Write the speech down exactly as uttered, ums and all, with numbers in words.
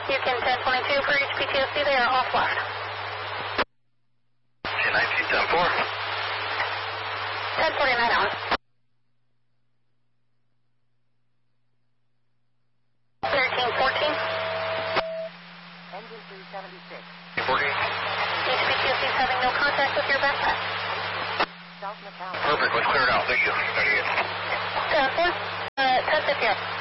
You can ten twenty-two for H P T O C, they are offline. ten nineteen, ten four. ten forty-nine on. thirteen fourteen. Engine three seventy-six. fourteen. H P T O C is having no contact with your backpack. South McAllen. Perfect, let's clear it out. Thank you. thirty-eight. ten four. Uh, ten fifty.